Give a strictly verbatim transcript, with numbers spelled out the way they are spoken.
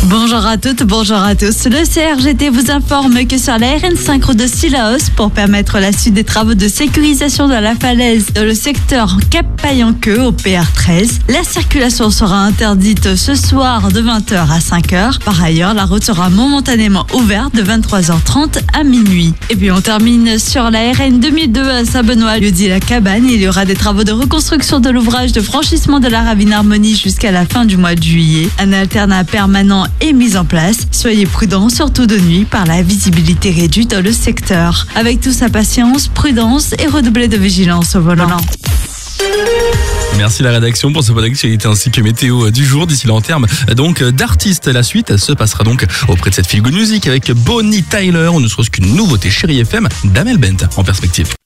Bonjour à toutes, bonjour à tous. Le C R G T vous informe que sur la R N cinq route de Cilaos, pour permettre la suite des travaux de sécurisation de la falaise dans le secteur Cap-Payanqueux au P R treize, la circulation sera interdite ce soir de vingt heures à cinq heures. Par ailleurs, la route sera momentanément ouverte de vingt-trois heures trente à minuit. Et puis on termine sur la R N deux mille deux à Saint-Benoît, lieu dit la Cabane. Il y aura des travaux de reconstruction de l'ouvrage de franchissement de la Ravine Harmonie jusqu'à la fin du mois de juillet. Un alternat permanent est mis en place. Soyez prudents, surtout de nuit, par la visibilité réduite dans le secteur. Avec tout sa patience, prudence et redoubler de vigilance au volant. Merci la rédaction pour ce point d'actualité ainsi que météo du jour. D'ici là, en termes donc d'artistes, la suite se passera donc auprès de cette Feel Good Music avec Bonnie Tyler. On ne trouve qu'une nouveauté Chérie F M d'Amel Bent en perspective.